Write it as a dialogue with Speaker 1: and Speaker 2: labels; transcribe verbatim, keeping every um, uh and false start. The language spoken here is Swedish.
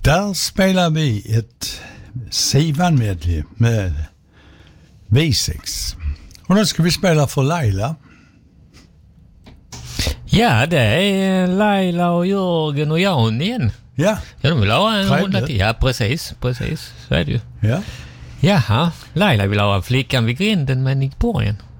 Speaker 1: Där spelar vi ett Sivan-medley med V sex. Och då ska vi spela för Laila.
Speaker 2: Ja, det är Laila och Jörgen och Jan igen.
Speaker 1: Ja.
Speaker 2: Ja, de vill ha en
Speaker 1: Trevligt.
Speaker 2: runda till. Ja, precis, precis. Så är det ju.
Speaker 1: Ja.
Speaker 2: Jaha, Laila vill ha flickan vid grinden med Nick Borgen.